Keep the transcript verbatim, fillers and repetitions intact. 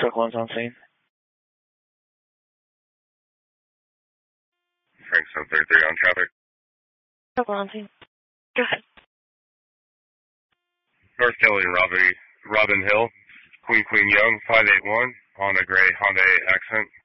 Truck one's on scene. Frank seven thirty-three on traffic. Truck one on scene. Go ahead. North Kelly and Robin, Robin Hill, Queen Queen Young, five eight one, on a gray Hyundai Accent.